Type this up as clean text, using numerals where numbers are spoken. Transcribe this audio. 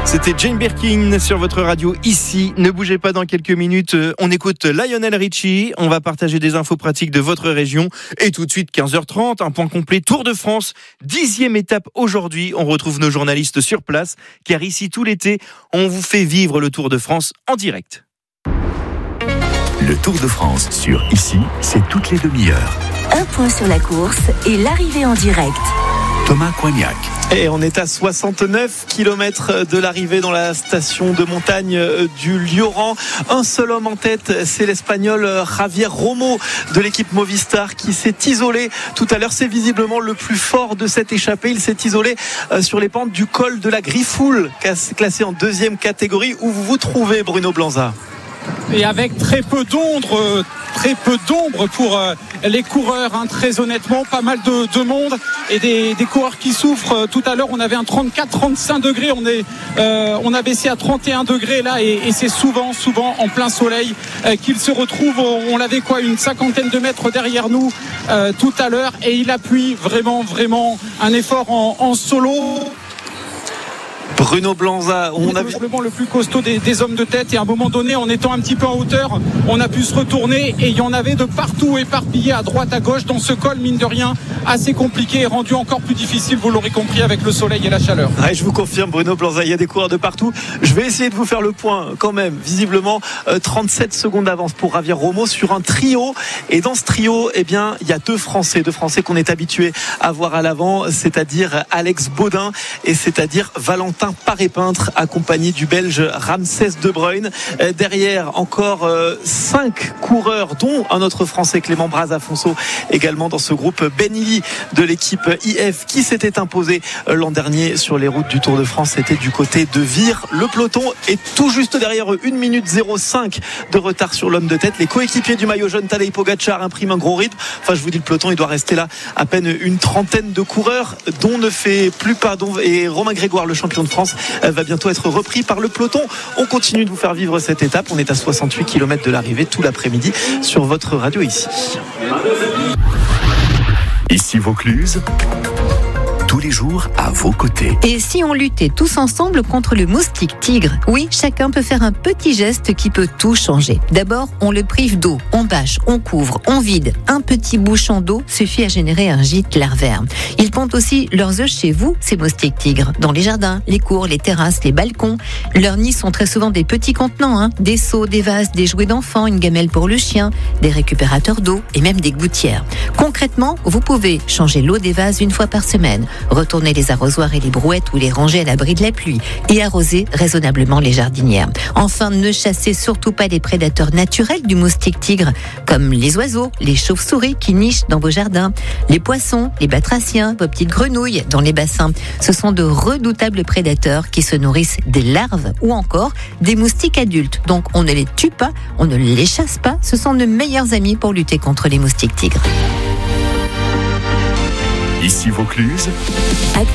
C'était Jane Birkin sur votre radio ici. Ne bougez pas, dans quelques minutes. On écoute Lionel Richie. On va partager des infos pratiques de votre région. Et tout de suite, 15h30, un point complet Tour de France. 10e étape aujourd'hui. On retrouve nos journalistes sur place. Car ici, tout l'été, on vous fait vivre le Tour de France en direct. Le Tour de France sur Ici, c'est toutes les demi-heures. Un point sur la course et l'arrivée en direct. Thomas Coignac. Et on est à 69 km de l'arrivée dans la station de montagne du Lioran. Un seul homme en tête, c'est l'Espagnol Javier Romo de l'équipe Movistar qui s'est isolé tout à l'heure. C'est visiblement le plus fort de cette échappée. Il s'est isolé sur les pentes du col de la Griffoul, classé en deuxième catégorie, où vous vous trouvez, Bruno Blanza. Et avec très peu d'ombre pour les coureurs, très honnêtement, pas mal de monde et des coureurs qui souffrent. Tout à l'heure on avait un 34-35 degrés, on a baissé à 31 degrés là, et c'est souvent en plein soleil qu'ils se retrouvent. On l'avait une cinquantaine de mètres derrière nous tout à l'heure, et il appuie vraiment un effort en solo. Bruno Blanza, on a probablement le plus costaud des hommes de tête, et à un moment donné, en étant un petit peu en hauteur, on a pu se retourner, et il y en avait de partout éparpillés à droite à gauche dans ce col, mine de rien, assez compliqué et rendu encore plus difficile, vous l'aurez compris, avec le soleil et la chaleur. Ouais, je vous confirme, Bruno Blanza, il y a des coureurs de partout. Je vais essayer de vous faire le point quand même. Visiblement 37 secondes d'avance pour Javier Romo sur un trio, et dans ce trio, il y a deux Français qu'on est habitué à voir à l'avant, c'est-à-dire Alex Baudin et c'est-à-dire Valentin Paré-Peintre, accompagné du Belge Ramsès De Bruyne. Derrière, encore 5 coureurs, dont un autre Français, Clément Brazafonso, également dans ce groupe. Benili de l'équipe IF, qui s'était imposé l'an dernier sur les routes du Tour de France, c'était du côté de Vire. Le peloton est tout juste derrière eux, 1 minute 05 de retard sur l'homme de tête. Les coéquipiers du maillot jaune, Tadej Pogačar, impriment un gros rythme. Enfin, je vous dis, le peloton, il doit rester là à peine une trentaine de coureurs, dont ne fait plus pas. Et Romain Grégoire, le champion de France, va bientôt être repris par le peloton. On continue de vous faire vivre cette étape. On est à 68 km de l'arrivée tout l'après-midi sur votre radio ici. Ici Vaucluse, tous les jours à vos côtés. Et si on luttait tous ensemble contre le moustique tigre? Oui, chacun peut faire un petit geste qui peut tout changer. D'abord, on le prive d'eau, on bâche, on couvre, on vide. Un petit bouchon d'eau suffit à générer un gîte larvaire. Ils pondent aussi leurs œufs chez vous, ces moustiques tigres, dans les jardins, les cours, les terrasses, les balcons. Leurs nids sont très souvent des petits contenants, des seaux, des vases, des jouets d'enfants, une gamelle pour le chien, des récupérateurs d'eau et même des gouttières. Concrètement, vous pouvez changer l'eau des vases une fois par semaine, retourner les arrosoirs et les brouettes ou les ranger à l'abri de la pluie et arroser raisonnablement les jardinières. Enfin, ne chassez surtout pas les prédateurs naturels du moustique tigre, comme les oiseaux, les chauves-souris qui nichent dans vos jardins, les poissons, les batraciens, vos petites grenouilles dans les bassins. Ce sont de redoutables prédateurs qui se nourrissent des larves ou encore des moustiques adultes. Donc on ne les tue pas, on ne les chasse pas, ce sont nos meilleurs amis pour lutter contre les moustiques tigres. Ici Vaucluse.